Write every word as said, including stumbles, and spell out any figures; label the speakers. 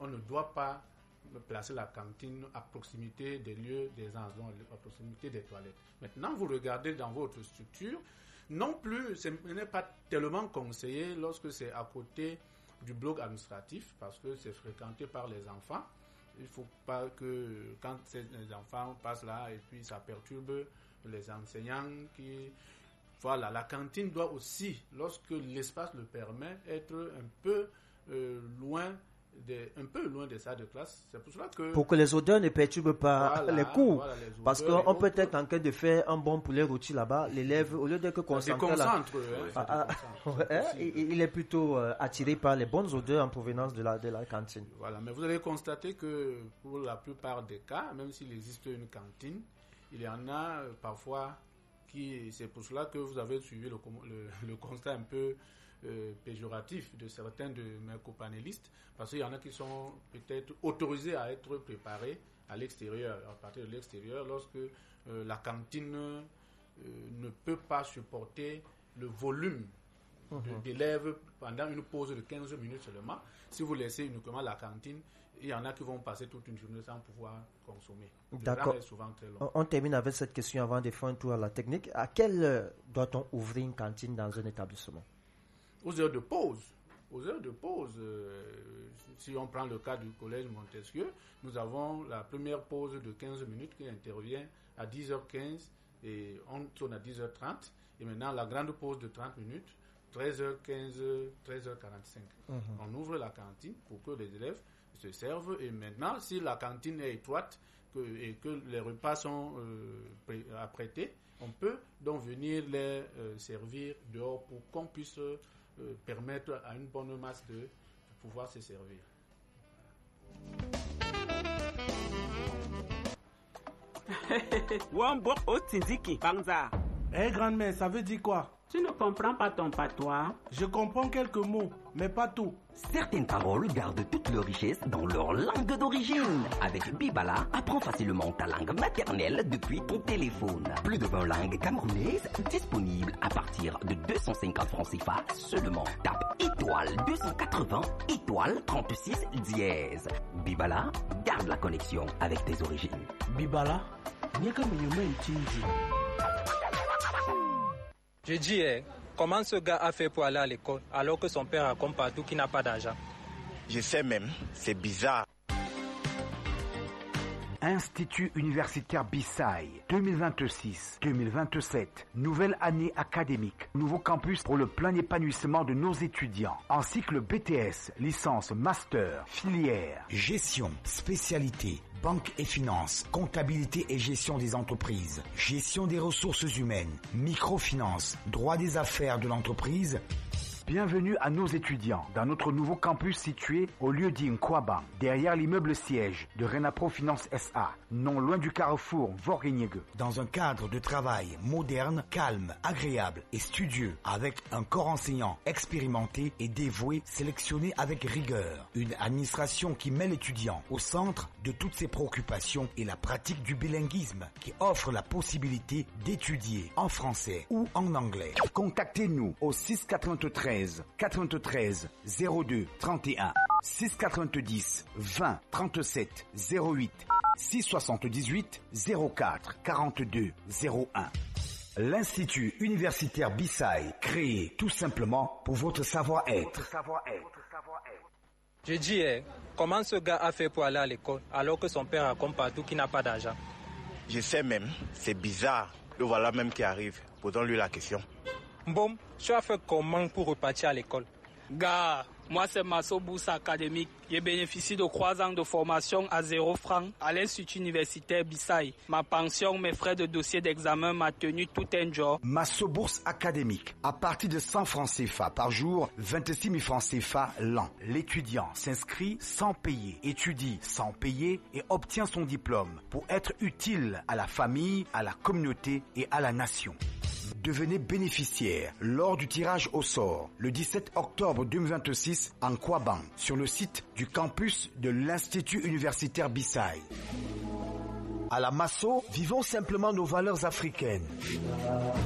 Speaker 1: on ne doit pas placer la cantine à proximité des lieux des enseignants, à proximité des toilettes. Maintenant, vous regardez dans votre structure, non plus, ce n'est pas tellement conseillé lorsque c'est à côté du bloc administratif, parce que c'est fréquenté par les enfants. Il ne faut pas que quand les enfants passent là et puis ça perturbe les enseignants qui... Voilà, la cantine doit aussi, lorsque l'espace le permet, être un peu euh, loin des, un peu loin des salles de classe. C'est pour cela que...
Speaker 2: Pour que les odeurs ne perturbent pas
Speaker 1: voilà,
Speaker 2: les cours.
Speaker 1: Voilà, les odeurs,
Speaker 2: parce qu'on peut être en train de faire un bon poulet rôti là-bas, l'élève, au lieu d'être concentré là,
Speaker 1: hein,
Speaker 2: ah, ah, ouais, il, il est plutôt euh, attiré par les bonnes odeurs en provenance de la, de la cantine.
Speaker 1: Voilà, mais vous allez constater que pour la plupart des cas, même s'il existe une cantine, il y en a euh, parfois qui... C'est pour cela que vous avez suivi le, le, le constat un peu... Euh, péjoratif de certains de mes copanélistes, parce qu'il y en a qui sont peut-être autorisés à être préparés à l'extérieur, à partir de l'extérieur, lorsque euh, la cantine euh, ne peut pas supporter le volume de, uh-huh. d'élèves pendant une pause de quinze minutes seulement. Si vous laissez uniquement la cantine, il y en a qui vont passer toute une journée sans pouvoir consommer.
Speaker 2: D'accord.
Speaker 1: Est souvent très long.
Speaker 2: On termine avec cette question avant de faire un tour à la technique. À quelle heure doit-on ouvrir une cantine dans un établissement?
Speaker 1: Aux heures de pause. Aux heures de pause, euh, si on prend le cas du collège Montesquieu, nous avons la première pause de quinze minutes qui intervient à dix heures quinze et on tourne à dix heures trente. Et maintenant, la grande pause de trente minutes, treize heures quinze, treize heures quarante-cinq. Uh-huh. On ouvre la cantine pour que les élèves se servent. Et maintenant, si la cantine est étroite que, et que les repas sont euh, apprêtés, on peut donc venir les euh, servir dehors pour qu'on puisse... Euh, Euh, permettre à une bonne masse de, de pouvoir se servir.
Speaker 3: Eh grand-mère, ça veut dire quoi?
Speaker 4: Tu ne comprends pas ton patois?
Speaker 3: Je comprends quelques mots, mais pas tout.
Speaker 5: Certaines paroles gardent toute leur richesse dans leur langue d'origine. Avec Bibala, apprends facilement ta langue maternelle depuis ton téléphone. Plus de vingt langues camerounaises disponibles à partir de deux cent cinquante francs C F A seulement. Tape étoile deux cent quatre-vingts, étoile trente-six dièse. Bibala, garde la connexion avec tes origines.
Speaker 3: Bibala, n'y a que
Speaker 6: Je dis, eh, comment ce gars a fait pour aller à l'école alors que son père raconte partout qu'il n'a pas d'argent?
Speaker 7: Je sais même, c'est bizarre.
Speaker 8: Institut universitaire Bissai, deux mille vingt-six deux mille vingt-sept, nouvelle année académique, nouveau campus pour le plein épanouissement de nos étudiants, en cycle B T S, licence, master, filière,
Speaker 9: gestion, spécialité, banque et finance, comptabilité et gestion des entreprises, gestion des ressources humaines, microfinance, droit des affaires de l'entreprise.
Speaker 8: Bienvenue à nos étudiants dans notre nouveau campus situé au lieu-dit Nkwaba, derrière l'immeuble siège de Renapro Finance S A, non loin du carrefour Vorgeniegue.
Speaker 9: Dans un cadre de travail moderne, calme, agréable et studieux, avec un corps enseignant expérimenté et dévoué, sélectionné avec rigueur. Une administration qui met l'étudiant au centre de toutes ses préoccupations et la pratique du bilinguisme, qui offre la possibilité d'étudier en français ou en anglais. Contactez-nous au six quatre-vingt-treize quatre-vingt-treize zéro deux trente et un, six quatre-vingt-dix vingt trente-sept zéro huit, six soixante-dix-huit zéro quatre quarante-deux zéro un. L'Institut universitaire Bissai, créé tout simplement pour votre savoir-être.
Speaker 6: Je dis, eh, comment ce gars a fait pour aller à l'école alors que son père raconte partout qu'il n'a pas d'argent?
Speaker 7: Je sais même, c'est bizarre. Le voilà même qui arrive. Posons-lui la question.
Speaker 6: Bon, tu as fait comment pour repartir à l'école?
Speaker 10: Gars, moi c'est Masso Bourse Académique. J'ai bénéficié de trois ans de formation à zéro franc à l'Institut universitaire Bissai. Ma pension, mes frais de dossier d'examen, m'a tenu tout un job.
Speaker 9: Masso Bourse Académique. À partir de cent francs C F A par jour, vingt-six mille francs C F A l'an. L'étudiant s'inscrit sans payer, étudie sans payer et obtient son diplôme pour être utile à la famille, à la communauté et à la nation. Devenez bénéficiaire lors du tirage au sort le dix-sept octobre deux mille vingt-six en Kwaban sur le site du campus de l'Institut universitaire Bissai. À la Masso, vivons simplement nos valeurs africaines.